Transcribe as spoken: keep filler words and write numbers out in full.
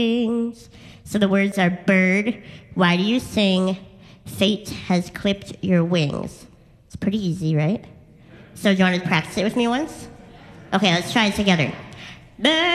wings. So the words are bird, why do you sing? Fate has clipped your wings. It's pretty easy, right? So do you want to practice it with me once? Okay, let's try it together. Bird.